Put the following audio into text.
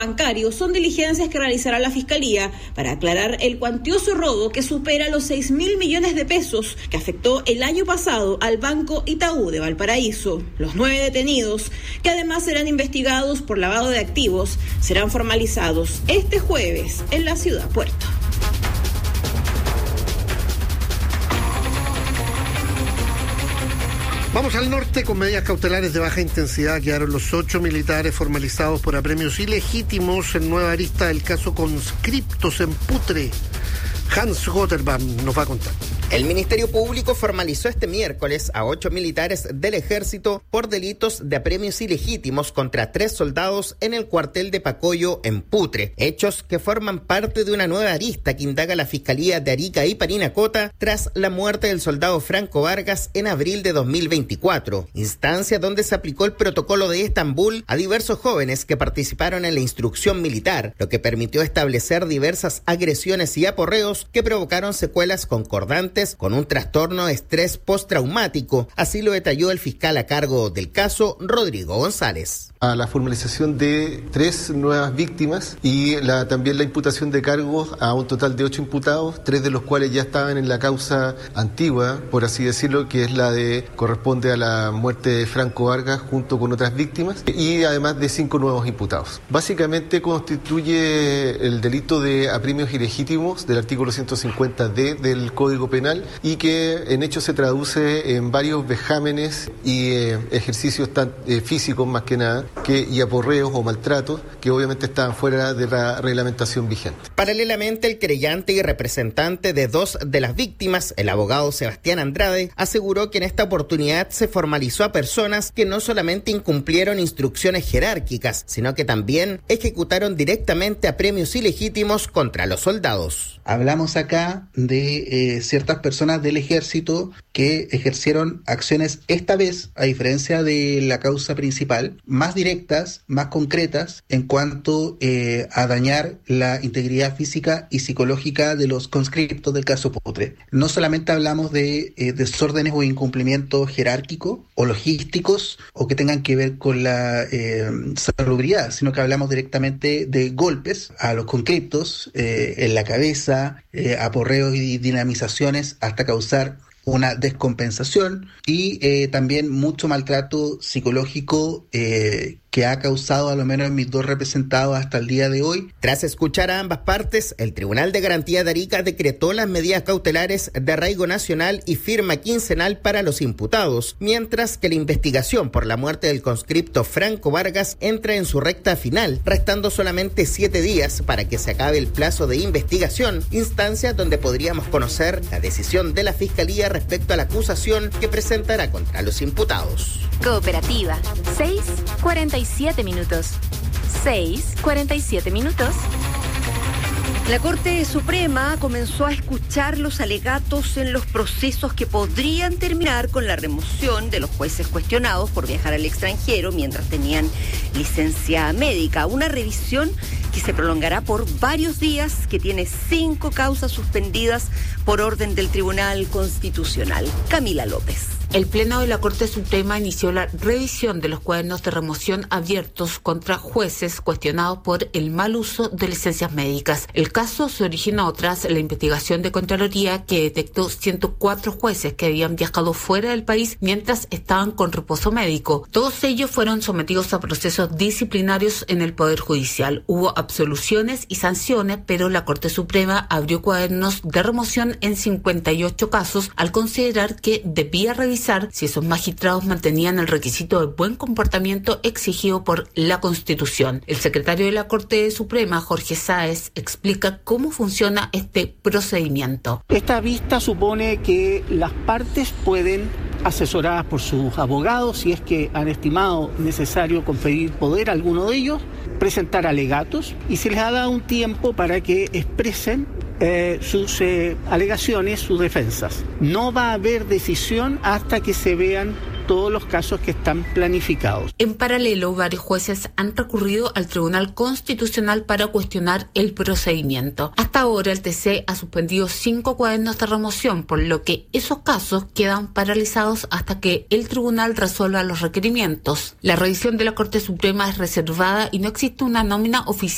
bancario son diligencias que realizará la Fiscalía para aclarar el cuantioso robo que supera los 6.000 millones de pesos que afectó el año pasado al Banco Itaú de Valparaíso. Los 9 detenidos, que además serán investigados por lavado de activos, serán formalizados este jueves en la ciudad Puerto. Vamos al norte. Con medidas cautelares de baja intensidad quedaron los 8 militares formalizados por apremios ilegítimos en nueva arista del caso Conscriptos en Putre. Hans Gotterbaum nos va a contar. El Ministerio Público formalizó este miércoles a 8 militares del Ejército por delitos de apremios ilegítimos contra 3 soldados en el cuartel de Pacoyo en Putre, hechos que forman parte de una nueva arista que indaga la Fiscalía de Arica y Parinacota tras la muerte del soldado Franco Vargas en abril de 2024, instancia donde se aplicó el protocolo de Estambul a diversos jóvenes que participaron en la instrucción militar, lo que permitió establecer diversas agresiones y aporreos que provocaron secuelas concordantes con un trastorno de estrés postraumático. Así lo detalló el fiscal a cargo del caso, Rodrigo González. A la formalización de 3 nuevas víctimas y también la imputación de cargos a un total de 8 imputados, 3 de los cuales ya estaban en la causa antigua, por así decirlo, que es la de corresponde a la muerte de Franco Vargas junto con otras víctimas, y además de 5 nuevos imputados. Básicamente constituye el delito de apremios ilegítimos del artículo 150D del Código Penal, y que en hecho se traduce en varios vejámenes y ejercicios físicos más que nada, y aporreos o maltratos que obviamente estaban fuera de la reglamentación vigente. Paralelamente, el querellante y representante de 2 de las víctimas, el abogado Sebastián Andrade, aseguró que en esta oportunidad se formalizó a personas que no solamente incumplieron instrucciones jerárquicas, sino que también ejecutaron directamente apremios ilegítimos contra los soldados. Hablamos acá de ciertas personas del Ejército que ejercieron acciones, esta vez, a diferencia de la causa principal, más directas, más concretas en cuanto a dañar la integridad física y psicológica de los conscriptos del caso Putre. No solamente hablamos de desórdenes o incumplimientos jerárquicos o logísticos o que tengan que ver con la salubridad, sino que hablamos directamente de golpes a los conscriptos en la cabeza, aporreos y dinamizaciones hasta causar una descompensación y también mucho maltrato psicológico que ha causado a lo menos mis 2 representados hasta el día de hoy. Tras escuchar a ambas partes, el Tribunal de Garantía de Arica decretó las medidas cautelares de arraigo nacional y firma quincenal para los imputados, mientras que la investigación por la muerte del conscripto Franco Vargas entra en su recta final, restando solamente 7 días para que se acabe el plazo de investigación, instancia donde podríamos conocer la decisión de la Fiscalía respecto a la acusación que presentará contra los imputados. Cooperativa, 6:47 minutos. 6:47 minutos. La Corte Suprema comenzó a escuchar los alegatos en los procesos que podrían terminar con la remoción de los jueces cuestionados por viajar al extranjero mientras tenían licencia médica. Una revisión que se prolongará por varios días, que tiene 5 causas suspendidas por orden del Tribunal Constitucional. Camila López. El Pleno de la Corte Suprema inició la revisión de los cuadernos de remoción abiertos contra jueces cuestionados por el mal uso de licencias médicas. El caso se originó tras la investigación de Contraloría que detectó 104 jueces que habían viajado fuera del país mientras estaban con reposo médico. Todos ellos fueron sometidos a procesos disciplinarios en el Poder Judicial. Hubo absoluciones y sanciones, pero la Corte Suprema abrió cuadernos de remoción en 58 casos al considerar que debía revisar si esos magistrados mantenían el requisito de buen comportamiento exigido por la Constitución. El secretario de la Corte Suprema, Jorge Sáez, explica cómo funciona este procedimiento. Esta vista supone que las partes pueden, asesoradas por sus abogados, si es que han estimado necesario conferir poder a alguno de ellos, presentar alegatos y se les ha dado un tiempo para que expresen sus alegaciones, sus defensas. No va a haber decisión hasta que se vean todos los casos que están planificados. En paralelo, varios jueces han recurrido al Tribunal Constitucional para cuestionar el procedimiento. Hasta ahora, el TC ha suspendido 5 cuadernos de remoción, por lo que esos casos quedan paralizados hasta que el tribunal resuelva los requerimientos. La revisión de la Corte Suprema es reservada y no existe una nómina oficial